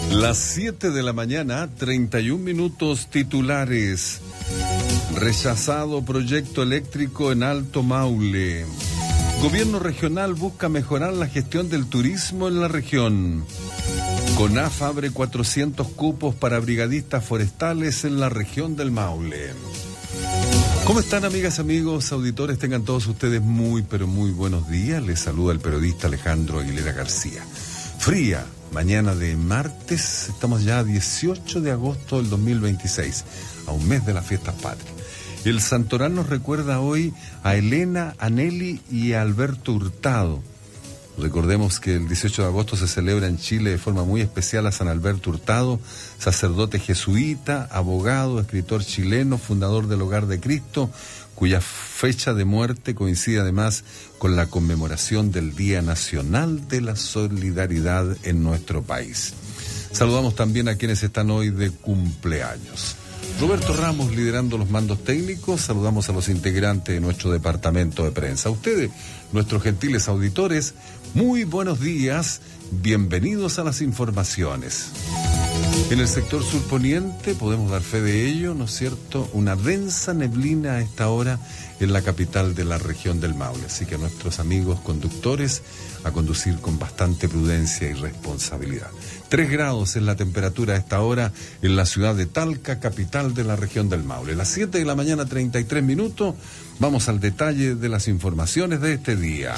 Las 7 de la mañana, 31 minutos. Titulares. Rechazado proyecto eléctrico en Alto Maule. Gobierno regional busca mejorar la gestión del turismo en la región. CONAF abre 400 cupos para brigadistas forestales en la región del Maule. ¿Cómo están, amigas, amigos, auditores? Tengan todos ustedes muy, pero muy buenos días. Les saluda el periodista Alejandro Aguilera García. Fría mañana de martes, estamos ya a 18 de agosto del 2026, a un mes de las fiestas patrias. El santoral nos recuerda hoy a Elena, a Nelly y a Alberto Hurtado. Recordemos que el 18 de agosto se celebra en Chile de forma muy especial a San Alberto Hurtado, sacerdote jesuita, abogado, escritor chileno, fundador del Hogar de Cristo, cuya fecha de muerte coincide además con la conmemoración del Día Nacional de la Solidaridad en nuestro país. Saludamos también a quienes están hoy de cumpleaños. Roberto Ramos liderando los mandos técnicos. Saludamos a los integrantes de nuestro departamento de prensa. A ustedes, nuestros gentiles auditores, muy buenos días, bienvenidos a las informaciones. En el sector surponiente podemos dar fe de ello, ¿no es cierto? Una densa neblina a esta hora en la capital de la región del Maule. Así que a nuestros amigos conductores a conducir con bastante prudencia y responsabilidad. 3 grados es la temperatura a esta hora en la ciudad de Talca, capital de la región del Maule. Las 7 de la mañana, 33 minutos. Vamos al detalle de las informaciones de este día.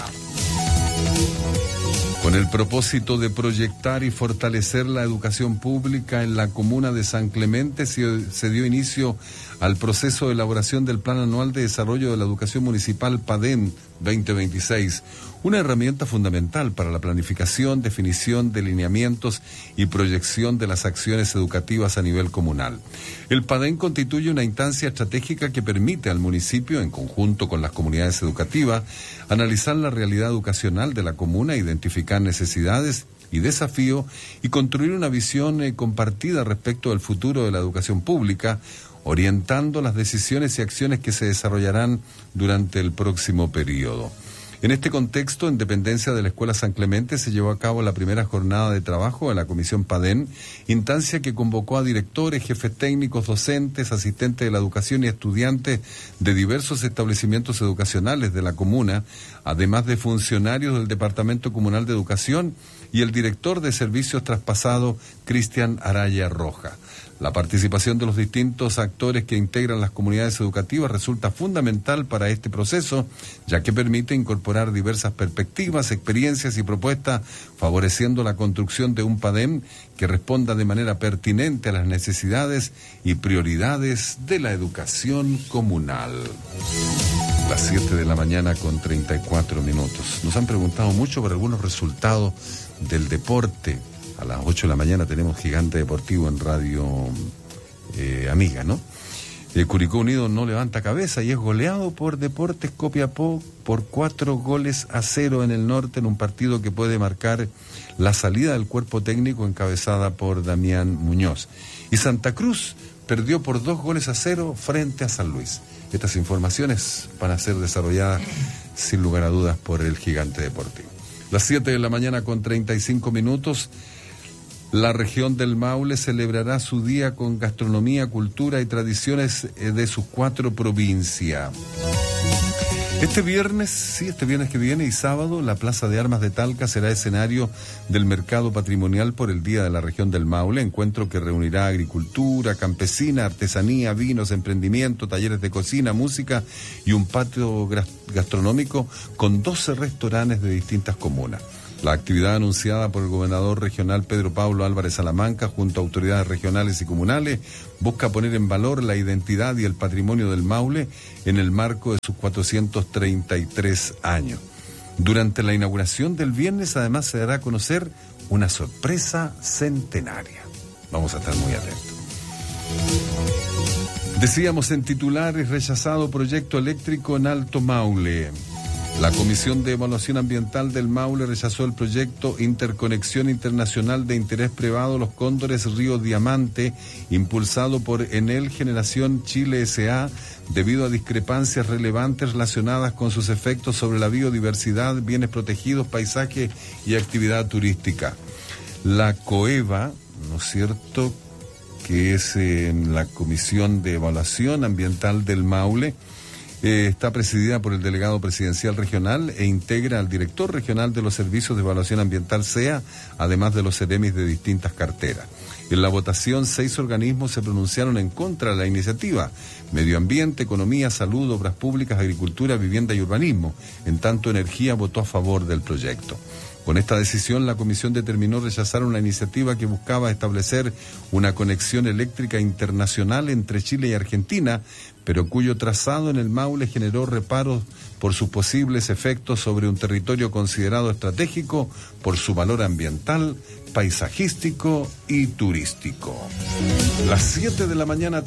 Con el propósito de proyectar y fortalecer la educación pública en la comuna de San Clemente, se dio inicio al proceso de elaboración del Plan Anual de Desarrollo de la Educación Municipal PADEN 2026, una herramienta fundamental para la planificación, definición de lineamientos y proyección de las acciones educativas a nivel comunal. El PADEN constituye una instancia estratégica que permite al municipio, en conjunto con las comunidades educativas, analizar la realidad educacional de la comuna, identificar necesidades y desafíos y construir una visión compartida respecto del futuro de la educación pública, orientando las decisiones y acciones que se desarrollarán durante el próximo periodo. En este contexto, en dependencia de la Escuela San Clemente, se llevó a cabo la primera jornada de trabajo de la Comisión PADEN, instancia que convocó a directores, jefes técnicos, docentes, asistentes de la educación y estudiantes de diversos establecimientos educacionales de la comuna, además de funcionarios del Departamento Comunal de Educación y el director de servicios traspasado, Cristian Araya Roja. La participación de los distintos actores que integran las comunidades educativas resulta fundamental para este proceso, ya que permite incorporar diversas perspectivas, experiencias y propuestas, favoreciendo la construcción de un PADEN que responda de manera pertinente a las necesidades y prioridades de la educación comunal. Las 7 de la mañana con 34 minutos. Nos han preguntado mucho por algunos resultados del deporte. A las 8 de la mañana tenemos Gigante Deportivo en Radio Amiga, ¿no? Curicó Unido no levanta cabeza y es goleado por Deportes Copiapó por 4-0 en el norte, en un partido que puede marcar la salida del cuerpo técnico encabezada por Damián Muñoz. Y Santa Cruz perdió por 2-0 frente a San Luis. Estas informaciones van a ser desarrolladas sin lugar a dudas por el Gigante Deportivo. Las 7 de la mañana con 35 minutos. La región del Maule celebrará su día con gastronomía, cultura y tradiciones de sus 4 provincias. Este viernes que viene y sábado, la Plaza de Armas de Talca será escenario del mercado patrimonial por el Día de la Región del Maule, encuentro que reunirá agricultura, campesina, artesanía, vinos, emprendimiento, talleres de cocina, música y un patio gastronómico con 12 restaurantes de distintas comunas. La actividad anunciada por el gobernador regional Pedro Pablo Álvarez Salamanca junto a autoridades regionales y comunales busca poner en valor la identidad y el patrimonio del Maule en el marco de sus 433 años. Durante la inauguración del viernes además se dará a conocer una sorpresa centenaria. Vamos a estar muy atentos. Decíamos en titulares, rechazado proyecto eléctrico en Alto Maule. La Comisión de Evaluación Ambiental del Maule rechazó el proyecto Interconexión Internacional de Interés Privado Los Cóndores Río Diamante, impulsado por Enel Generación Chile S.A., debido a discrepancias relevantes relacionadas con sus efectos sobre la biodiversidad, bienes protegidos, paisaje y actividad turística. La COEVA, ¿no es cierto?, que es en la Comisión de Evaluación Ambiental del Maule. Está presidida por el delegado presidencial regional e integra al director regional de los servicios de evaluación ambiental SEA, además de los seremis de distintas carteras. En la votación, 6 organismos se pronunciaron en contra de la iniciativa: Medio Ambiente, Economía, Salud, Obras Públicas, Agricultura, Vivienda y Urbanismo. En tanto, Energía votó a favor del proyecto. Con esta decisión, la comisión determinó rechazar una iniciativa que buscaba establecer una conexión eléctrica internacional entre Chile y Argentina, pero cuyo trazado en el Maule generó reparos por sus posibles efectos sobre un territorio considerado estratégico por su valor ambiental, paisajístico y turístico. Las 7 de la mañana,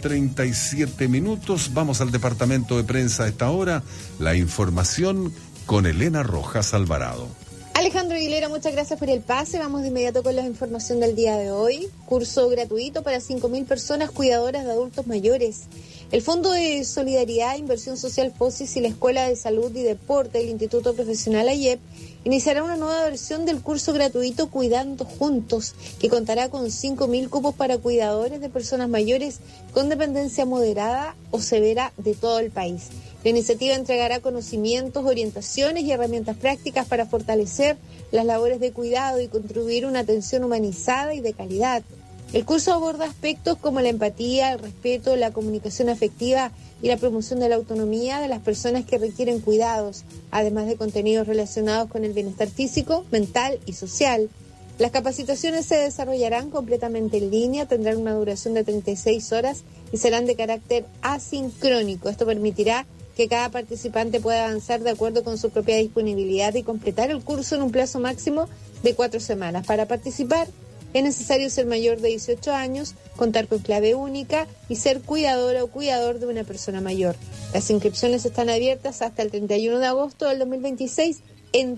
37 minutos. Vamos al departamento de prensa a esta hora. La información con Elena Rojas Alvarado. Alejandro Aguilera, muchas gracias por el pase. Vamos de inmediato con la información del día de hoy. Curso gratuito para 5.000 personas cuidadoras de adultos mayores. El Fondo de Solidaridad e Inversión Social FOSIS y la Escuela de Salud y Deporte del Instituto Profesional AYEP iniciará una nueva versión del curso gratuito Cuidando Juntos, que contará con 5.000 cupos para cuidadores de personas mayores con dependencia moderada o severa de todo el país. La iniciativa entregará conocimientos, orientaciones y herramientas prácticas para fortalecer las labores de cuidado y contribuir a una atención humanizada y de calidad. El curso aborda aspectos como la empatía, el respeto, la comunicación afectiva y la promoción de la autonomía de las personas que requieren cuidados, además de contenidos relacionados con el bienestar físico, mental y social. Las capacitaciones se desarrollarán completamente en línea, tendrán una duración de 36 horas y serán de carácter asincrónico. Esto permitirá que cada participante pueda avanzar de acuerdo con su propia disponibilidad y completar el curso en un plazo máximo de 4 semanas. Para participar es necesario ser mayor de 18 años, contar con clave única y ser cuidadora o cuidador de una persona mayor. Las inscripciones están abiertas hasta el 31 de agosto del 2026 en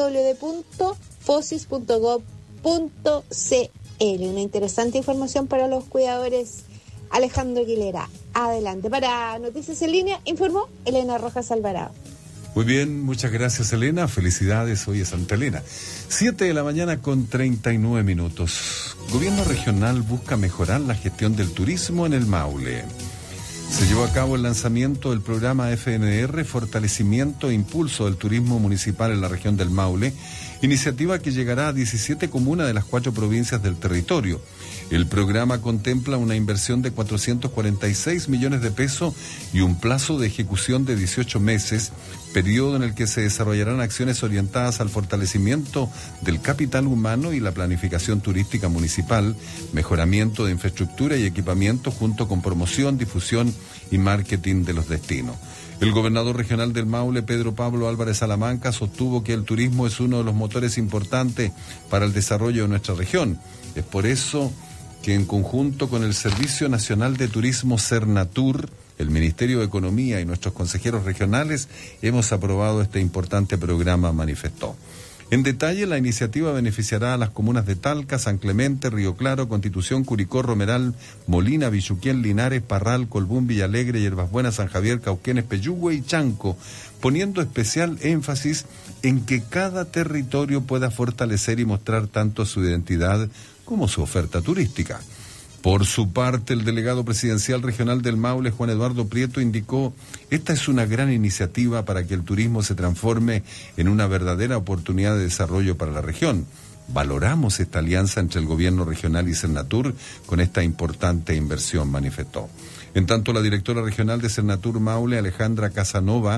www.fosis.gov.cl. Una interesante información para los cuidadores. Alejandro Aguilera, adelante. Para Noticias en Línea, informó Elena Rojas Alvarado. Muy bien, muchas gracias, Elena. Felicidades, hoy es Santa Elena. 7 de la mañana con 39 minutos. Gobierno regional busca mejorar la gestión del turismo en el Maule. Se llevó a cabo el lanzamiento del programa FNR, Fortalecimiento e Impulso del Turismo Municipal en la región del Maule, iniciativa que llegará a 17 comunas de las 4 provincias del territorio. El programa contempla una inversión de 446 millones de pesos y un plazo de ejecución de 18 meses, periodo en el que se desarrollarán acciones orientadas al fortalecimiento del capital humano y la planificación turística municipal, mejoramiento de infraestructura y equipamiento, junto con promoción, difusión y marketing de los destinos. El gobernador regional del Maule, Pedro Pablo Álvarez Salamanca, sostuvo que el turismo es uno de los motores importantes para el desarrollo de nuestra región. Es por eso que en conjunto con el Servicio Nacional de Turismo Sernatur, el Ministerio de Economía y nuestros consejeros regionales hemos aprobado este importante programa, manifestó. En detalle, la iniciativa beneficiará a las comunas de Talca, San Clemente, Río Claro, Constitución, Curicó, Romeral, Molina, Villuquén, Linares, Parral, Colbún, Villalegre, Yerbas Buenas, San Javier, Cauquenes, Peyúgue y Chanco, poniendo especial énfasis en que cada territorio pueda fortalecer y mostrar tanto su identidad como su oferta turística. Por su parte, el delegado presidencial regional del Maule, Juan Eduardo Prieto, indicó: esta es una gran iniciativa para que el turismo se transforme en una verdadera oportunidad de desarrollo para la región. Valoramos esta alianza entre el gobierno regional y Sernatur con esta importante inversión, manifestó. En tanto, la directora regional de Sernatur Maule, Alejandra Casanova,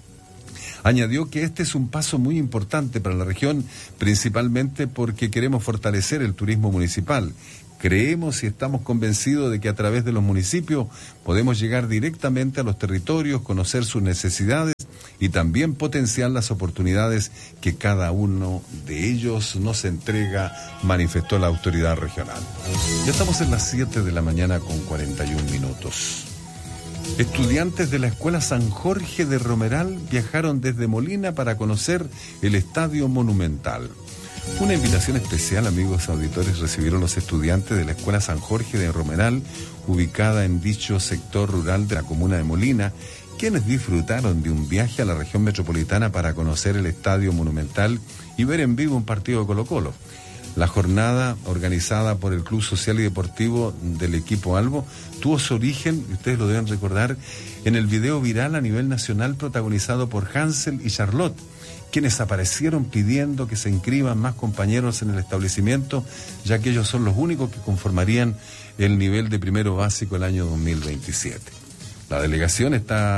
añadió que este es un paso muy importante para la región, principalmente porque queremos fortalecer el turismo municipal. Creemos y estamos convencidos de que a través de los municipios podemos llegar directamente a los territorios, conocer sus necesidades y también potenciar las oportunidades que cada uno de ellos nos entrega, manifestó la autoridad regional. Ya estamos en las 7 de la mañana con 41 minutos. Estudiantes de la Escuela San Jorge de Romeral viajaron desde Molina para conocer el Estadio Monumental. Una invitación especial, amigos auditores, recibieron los estudiantes de la Escuela San Jorge de Romeral, ubicada en dicho sector rural de la comuna de Molina, quienes disfrutaron de un viaje a la región metropolitana para conocer el Estadio Monumental y ver en vivo un partido de Colo-Colo. La jornada organizada por el Club Social y Deportivo del equipo Albo tuvo su origen, y ustedes lo deben recordar, en el video viral a nivel nacional protagonizado por Hansel y Charlotte, quienes aparecieron pidiendo que se inscriban más compañeros en el establecimiento, ya que ellos son los únicos que conformarían el nivel de primero básico el año 2027. La delegación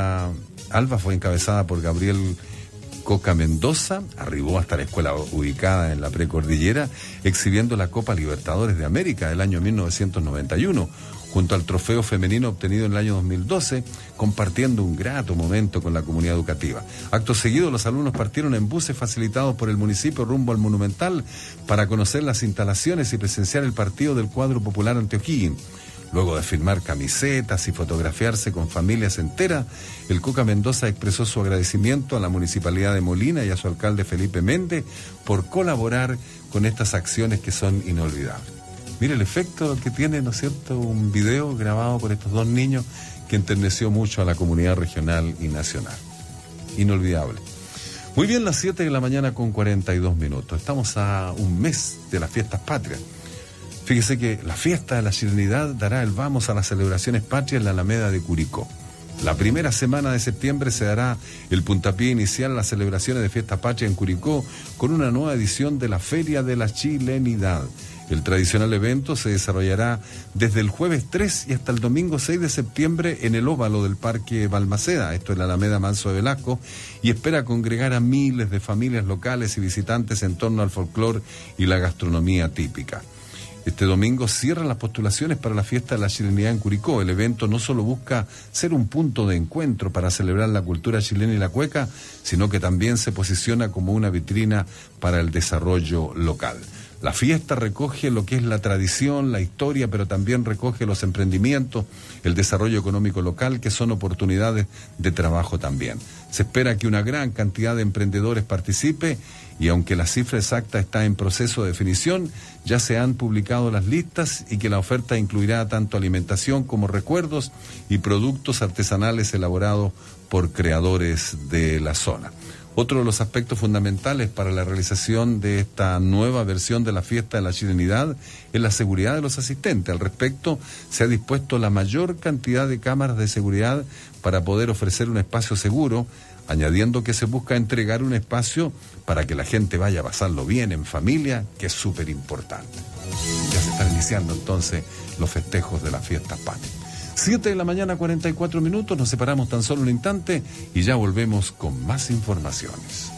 Alba fue encabezada por Gabriel Coca Mendoza, arribó hasta la escuela ubicada en la precordillera, exhibiendo la Copa Libertadores de América del año 1991, junto al trofeo femenino obtenido en el año 2012, compartiendo un grato momento con la comunidad educativa. Acto seguido, los alumnos partieron en buses facilitados por el municipio rumbo al Monumental para conocer las instalaciones y presenciar el partido del cuadro popular ante O'Higgins. Luego de firmar camisetas y fotografiarse con familias enteras, el Coca Mendoza expresó su agradecimiento a la Municipalidad de Molina y a su alcalde Felipe Méndez por colaborar con estas acciones que son inolvidables. Mire el efecto que tiene, ¿no es cierto?, un video grabado por estos dos niños que enterneció mucho a la comunidad regional y nacional. Inolvidable. Muy bien, las 7 de la mañana con 42 minutos. Estamos a un mes de las fiestas patrias. Fíjese que la fiesta de la Chilenidad dará el vamos a las celebraciones patrias en la Alameda de Curicó. La primera semana de septiembre se dará el puntapié inicial a las celebraciones de fiesta patria en Curicó con una nueva edición de la Feria de la Chilenidad. El tradicional evento se desarrollará desde el jueves 3 y hasta el domingo 6 de septiembre en el óvalo del Parque Balmaceda, esto es la Alameda Manso de Velasco, y espera congregar a miles de familias locales y visitantes en torno al folclore y la gastronomía típica. Este domingo cierran las postulaciones para la fiesta de la chilenidad en Curicó. El evento no solo busca ser un punto de encuentro para celebrar la cultura chilena y la cueca, sino que también se posiciona como una vitrina para el desarrollo local. La fiesta recoge lo que es la tradición, la historia, pero también recoge los emprendimientos, el desarrollo económico local, que son oportunidades de trabajo también. Se espera que una gran cantidad de emprendedores participe y aunque la cifra exacta está en proceso de definición, ya se han publicado las listas y que la oferta incluirá tanto alimentación como recuerdos y productos artesanales elaborados por creadores de la zona. Otro de los aspectos fundamentales para la realización de esta nueva versión de la fiesta de la chilenidad es la seguridad de los asistentes. Al respecto, se ha dispuesto la mayor cantidad de cámaras de seguridad para poder ofrecer un espacio seguro, añadiendo que se busca entregar un espacio para que la gente vaya a pasarlo bien en familia, que es súper importante. Ya se están iniciando entonces los festejos de las fiestas patrias. 7 de la mañana, 44 minutos, nos separamos tan solo un instante y ya volvemos con más informaciones.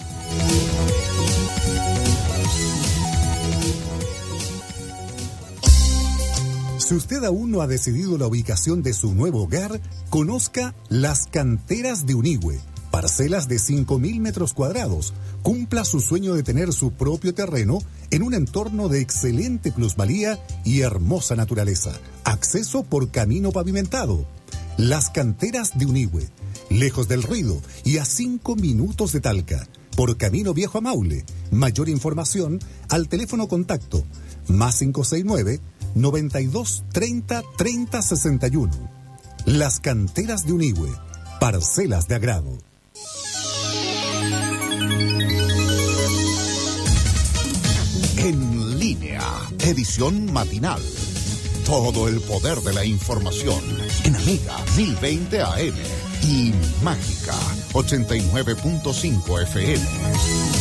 Si usted aún no ha decidido la ubicación de su nuevo hogar, conozca Las Canteras de Unigüe. Parcelas de 5.000 metros cuadrados. Cumpla su sueño de tener su propio terreno en un entorno de excelente plusvalía y hermosa naturaleza. Acceso por camino pavimentado. Las Canteras de Unigüe. Lejos del ruido y a 5 minutos de Talca. Por camino viejo a Maule. Mayor información al teléfono contacto +569 92 30 30 61. Las Canteras de Unigüe. Parcelas de agrado. En línea, edición matinal. Todo el poder de la información en Amiga 1020 AM y Mágica 89.5 FM.